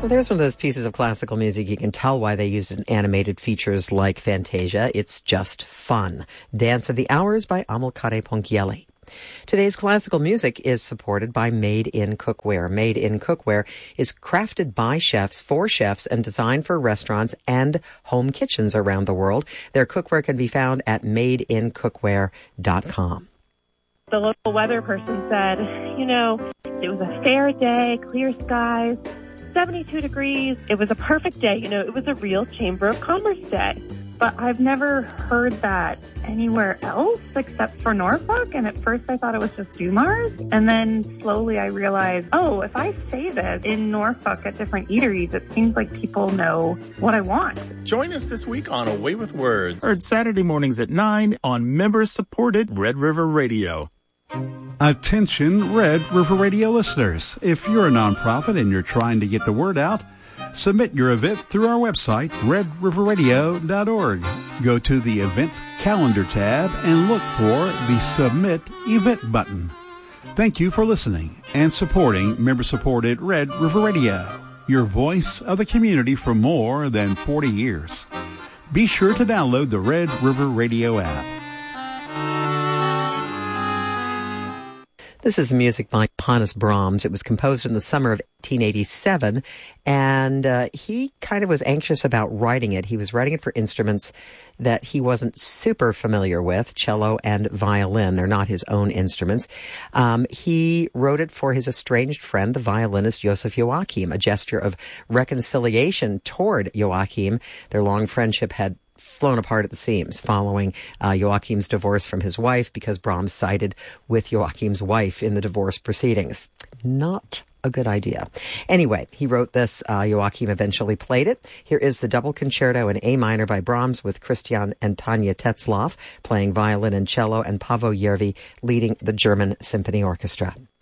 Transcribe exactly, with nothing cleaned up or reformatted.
Well, there's one of those pieces of classical music you can tell why they used it in animated features like Fantasia. It's just fun. Dance of the Hours by Amilcare Ponchielli. Today's classical music is supported by Made in Cookware. Made in Cookware is crafted by chefs for chefs and designed for restaurants and home kitchens around the world. Their cookware can be found at made in cookware dot com. The local weather person said, you know, it was a fair day, clear skies, seventy-two degrees. It was a perfect day. You know, it was a real Chamber of Commerce day. But I've never heard that anywhere else except for Norfolk. And at first I thought it was just Dumars. And then slowly I realized, oh, if I say this in Norfolk at different eateries, it seems like people know what I want. Join us this week on Away with Words. Heard Saturday mornings at nine on member-supported Red River Radio. Attention, Red River Radio listeners. If you're a nonprofit and you're trying to get the word out, submit your event through our website, red river radio dot org. Go to the Event Calendar tab and look for the Submit Event button. Thank you for listening and supporting member-supported Red River Radio, your voice of the community for more than forty years. Be sure to download the Red River Radio app. This is music by Johannes Brahms. It was composed in the summer of eighteen eighty-seven, and uh, he kind of was anxious about writing it. He was writing it for instruments that he wasn't super familiar with, cello and violin. They're not his own instruments. Um, he wrote it for his estranged friend, the violinist Joseph Joachim, a gesture of reconciliation toward Joachim. Their long friendship had flown apart at the seams following uh, Joachim's divorce from his wife because Brahms sided with Joachim's wife in the divorce proceedings. Not a good idea. Anyway, he wrote this. Uh, Joachim eventually played it. Here is the double concerto in A minor by Brahms with Christian and Tanya Tetzlaff playing violin and cello and Paavo Järvi leading the German Symphony Orchestra.